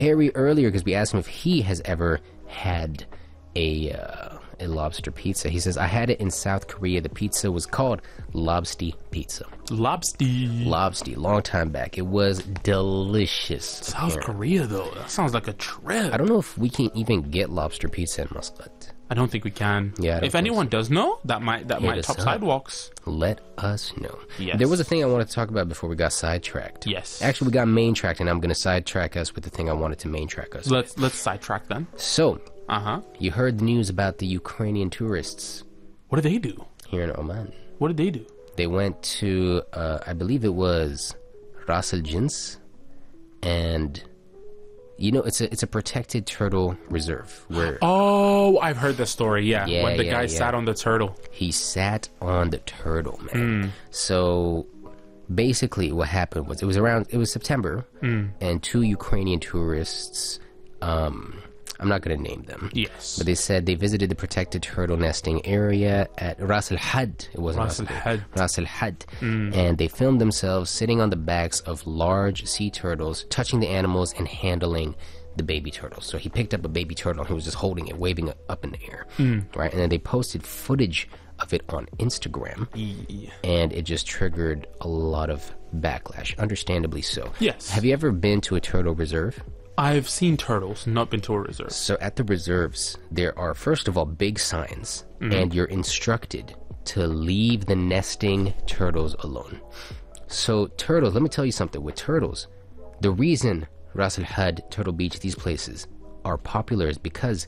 earlier because we asked him if he has ever had a lobster pizza. He says, I had it in South Korea. The pizza was called Lobster Pizza. Lobster, long time back. It was delicious. South Korea, though, that sounds like a trip. I don't know if we can even get lobster pizza in Muscat. I don't think we can. Yeah. If anyone does know, that might top sidewalks. Let us know. Yes. There was a thing I wanted to talk about before we got sidetracked. Yes. Actually, we got main tracked, and I'm going to sidetrack us with the thing I wanted to main track us. Let's sidetrack then. So, Uh-huh. you heard the news about the Ukrainian tourists What did they do? here in Oman. What did they do? They went to, I believe it was Ras Al Jins, and you know it's a protected turtle reserve where Oh, I've heard the story. Yeah, Yeah, when the yeah, guy yeah. sat on the turtle. he sat on the turtle, man. So basically, what happened was it was September, and two Ukrainian tourists. I'm not going to name them. Yes. But they said they visited the protected turtle nesting area at Ras Al Had. It wasn't Ras Al Had. Ras Al Had. And they filmed themselves sitting on the backs of large sea turtles, touching the animals and handling the baby turtles. So he picked up a baby turtle and he was just holding it, waving it up in the air. Right? And then they posted footage of it on Instagram. And it just triggered a lot of backlash, understandably so. Yes. Have you ever been to a turtle reserve? I've seen turtles, not been to a reserve. So at the reserves, there are, first of all, big signs, and you're instructed to leave the nesting turtles alone. So turtles, let me tell you something. With turtles, the reason Ras Al Had, Turtle Beach, these places are popular is because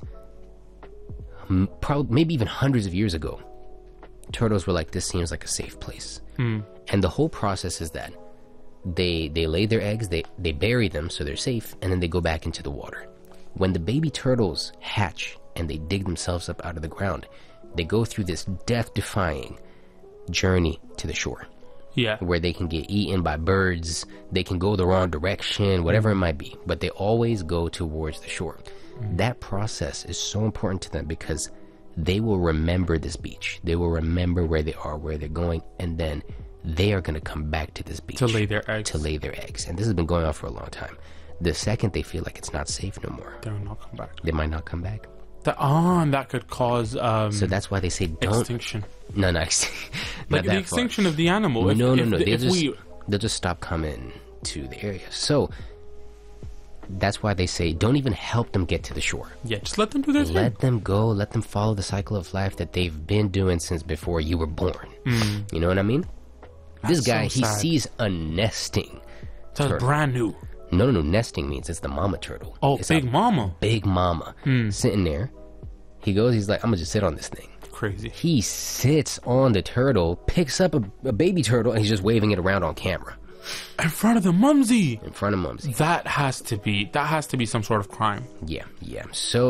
probably maybe even hundreds of years ago, turtles were like, this seems like a safe place. And the whole process is that they lay their eggs, they bury them so they're safe, and then they go back into the water. When the baby turtles hatch and they dig themselves up out of the ground, they go through this death-defying journey to the shore, Yeah. where they can get eaten by birds, they can go the wrong direction, whatever it might be, but they always go towards the shore. That process is so important to them because they will remember this beach. They will remember where they are, where they're going, and then they are going to come back to this beach To lay their eggs. And this has been going on for a long time. The second they feel like it's not safe no more, They'll not come back. they might not come back. That could cause So that's why they say don't. extinction. No, not Like that the extinction of the animal. If, No. if They'll just stop coming to the area. So that's why they say don't even help them get to the shore. Yeah, just let them do their thing. Let them go. Let them follow the cycle of life that they've been doing since before you were born. You know what I mean? This That's guy, so he sad. sees a nesting. So it's brand new. No, nesting means it's the mama turtle. Oh, It's big a mama. big mama sitting there. He goes, he's like, I'm gonna just sit on this thing. Crazy. He sits on the turtle, picks up a baby turtle, and he's just waving it around on camera In front of the mumsy. in front of Mumsy. That has to be some sort of crime. Yeah. So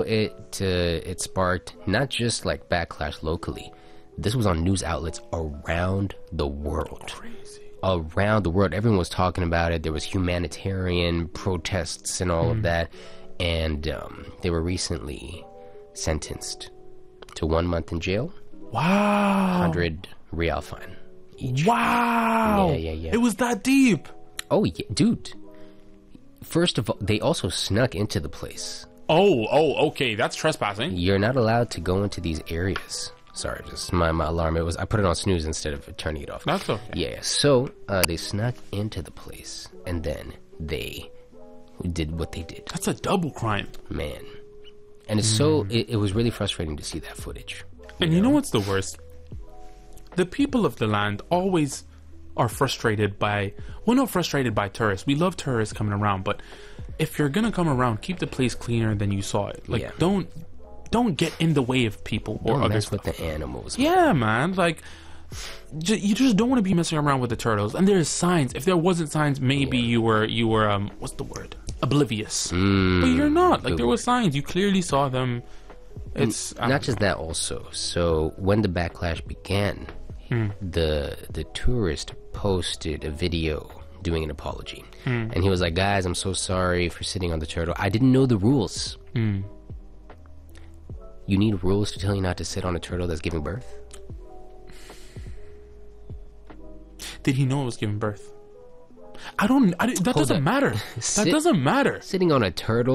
it sparked not just like backlash locally. This was on news outlets around the world. Crazy. Around the world, everyone was talking about it. There was humanitarian protests and all of that, and they were recently sentenced to 1 month in jail, Wow. 100 real fine each. Wow. Yeah. It was that deep. Oh yeah, dude. First of all, they also snuck into the place. Oh, okay. That's trespassing. You're not allowed to go into these areas. Sorry, just my alarm. I put it on snooze instead of turning it off. That's okay. Yeah, so they snuck into the place, and then they did what they did. That's a double crime. Man. And it's so, it was really frustrating to see that footage. And you know what's the worst? The people of the land always are frustrated by, well, not frustrated by tourists. We love tourists coming around, but if you're gonna come around, keep the place cleaner than you saw it. Like, Yeah. don't get in the way of people or Don't other mess stuff. with the animals. Yeah, man. Like, you just don't want to be messing around with the turtles. And there's signs. If there wasn't signs, maybe you were what's the word? Oblivious. But you're not. Like, good there were signs. You clearly saw them. It's Not just that also. So when the backlash began, the tourist posted a video doing an apology. And he was like, guys, I'm so sorry for sitting on the turtle. I didn't know the rules. You need rules to tell you not to sit on a turtle that's giving birth? Did he know it was giving birth? That doesn't up. matter. That Sit- doesn't matter. Sitting on a turtle